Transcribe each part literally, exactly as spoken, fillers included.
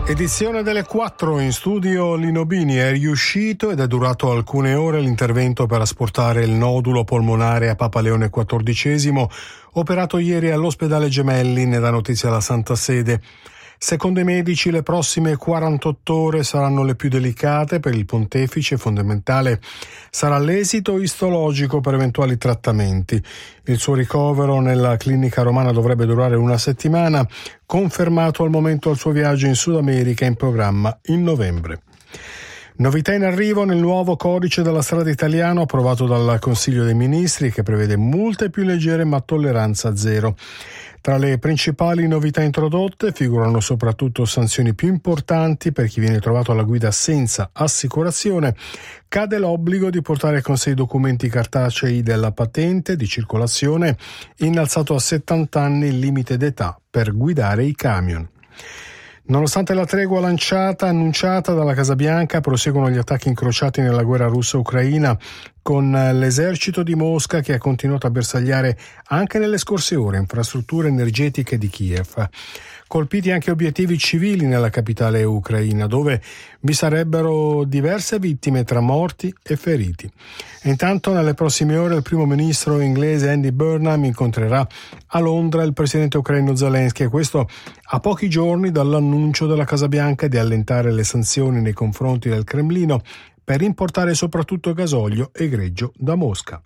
Edizione delle quattro, in studio Lino Bini. È riuscito ed è durato alcune ore l'intervento per asportare il nodulo polmonare a Papa Leone quattordicesimo, operato ieri all'ospedale Gemelli, ne dà notizia la Santa Sede. Secondo i medici le prossime quarantotto ore saranno le più delicate per il pontefice. Fondamentale sarà l'esito istologico per eventuali trattamenti. Il suo ricovero nella clinica romana dovrebbe durare una settimana, confermato al momento il suo viaggio in Sud America in programma in novembre. Novità in arrivo nel nuovo codice della strada italiano approvato dal Consiglio dei Ministri, che prevede multe più leggere ma tolleranza zero. Tra le principali novità introdotte figurano soprattutto sanzioni più importanti per chi viene trovato alla guida senza assicurazione. Cade l'obbligo di portare con sé i documenti cartacei della patente di circolazione, innalzato a settanta anni il limite d'età per guidare i camion. Nonostante la tregua lanciata, annunciata dalla Casa Bianca, proseguono gli attacchi incrociati nella guerra russa-ucraina, con l'esercito di Mosca che ha continuato a bersagliare anche nelle scorse ore infrastrutture energetiche di Kiev. Colpiti anche obiettivi civili nella capitale ucraina, dove vi sarebbero diverse vittime tra morti e feriti. E intanto, nelle prossime ore, il primo ministro inglese Andy Burnham incontrerà a Londra il presidente ucraino Zelensky, e questo a pochi giorni dall'annuncio della Casa Bianca di allentare le sanzioni nei confronti del Cremlino per importare soprattutto gasolio e greggio da Mosca.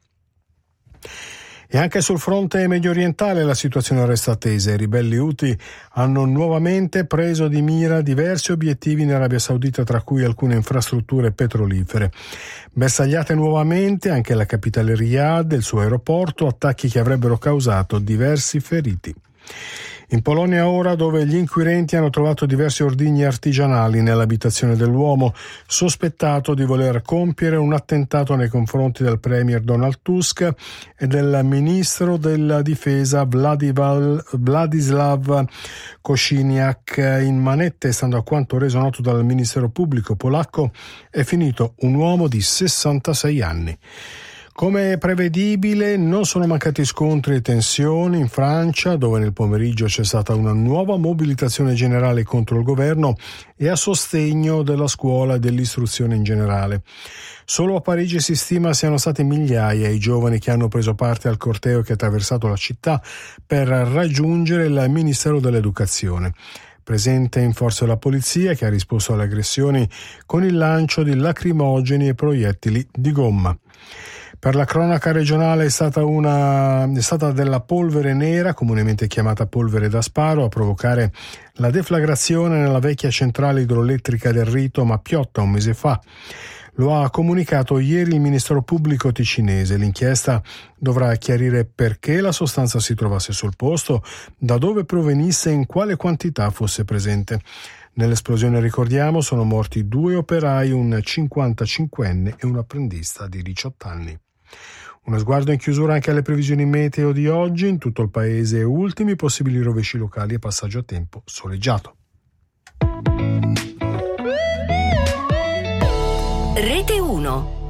E anche sul fronte mediorientale la situazione resta tesa. I ribelli Houthi hanno nuovamente preso di mira diversi obiettivi in Arabia Saudita, tra cui alcune infrastrutture petrolifere. Bersagliate nuovamente anche la capitale Riyadh e il suo aeroporto, attacchi che avrebbero causato diversi feriti. In Polonia ora, dove gli inquirenti hanno trovato diversi ordigni artigianali nell'abitazione dell'uomo sospettato di voler compiere un attentato nei confronti del premier Donald Tusk e del ministro della difesa Vladival, Vladislav Kosiniak. In manette, stando a quanto reso noto dal ministero pubblico polacco, è finito un uomo di sessantasei anni. Come prevedibile, non sono mancati scontri e tensioni in Francia, dove nel pomeriggio c'è stata una nuova mobilitazione generale contro il governo e a sostegno della scuola e dell'istruzione in generale. Solo a Parigi si stima siano stati migliaia i giovani che hanno preso parte al corteo che ha attraversato la città per raggiungere il Ministero dell'Educazione. Presente in forza la polizia, che ha risposto alle aggressioni con il lancio di lacrimogeni e proiettili di gomma. Per la cronaca regionale è stata, una, è stata della polvere nera, comunemente chiamata polvere da sparo, a provocare la deflagrazione nella vecchia centrale idroelettrica del Rito Mapiotta un mese fa. Lo ha comunicato ieri il Ministero Pubblico ticinese. L'inchiesta dovrà chiarire perché la sostanza si trovasse sul posto, da dove provenisse e in quale quantità fosse presente. Nell'esplosione, ricordiamo, sono morti due operai, un cinquantacinquenne e un apprendista di diciotto anni. Uno sguardo in chiusura anche alle previsioni meteo di oggi. In tutto il paese ultimi possibili rovesci locali e passaggio a tempo soleggiato. Rete uno.